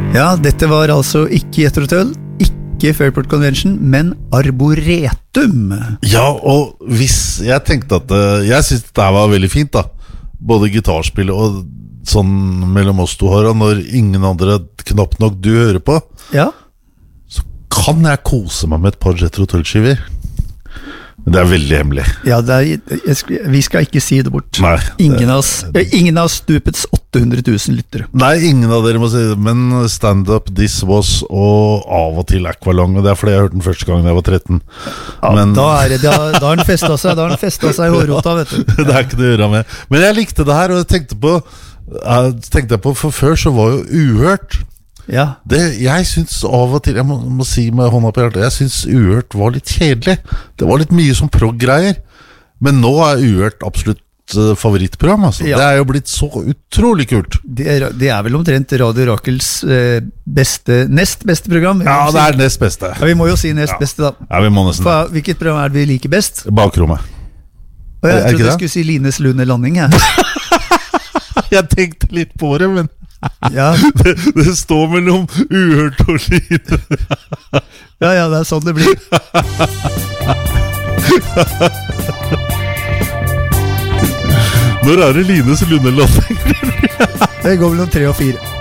Ja, dette var altså ikke Jethro-tull, ikke Fairport Convention, men Arboretum. Ja, og hvis jeg tenkte at jeg synes det her var veldig fint da, både gitarspillet og sånn mellom oss to her, og når ingen andre knapt nok du hører på, Ja. så kan jeg kose meg med et par Jethro-tull-skiver. Men det er veldig hemmelig. Ja, vi skal ikke si det bort. Nei, Ingen av stupets 800 000 lyttere. Nei, ingen av dere må si det, men Stand Up, This Was og av og til Aqualung, og det er fordi jeg hørte den første gang da jeg var 13. Ja, Men da har den festet seg i hårrota, vet du. det er ikke det å gjøre med. Men jeg likte det her, og jeg tenkte på, for før så var jo Uhørt. Ja, Jeg synes av og til, jeg må si med hånda på hjertet, jeg synes Uhørt var litt kjedelig. Det var litt mye som prog-greier. Men nå er Uhørt absolutt favorittprogram, altså. Ja. Det er jo blitt så utrolig kult. det er vel omtrent Radio Rakels nest beste program. Ja, det er nest beste. Ja, vi må jo si nest beste da. Ja, vi må nesten det. Hvilket program er det vi liker best? Bakrommet. Og jeg Er ikke trodde jeg det? skulle si Lines Lune Landing her. Jeg tenkte litt på det, men Ja, det står mellom Uhørt og Line. ja, det er sånn det blir. Når er det Lines Lundelanding? Det går vel om 3 og 4.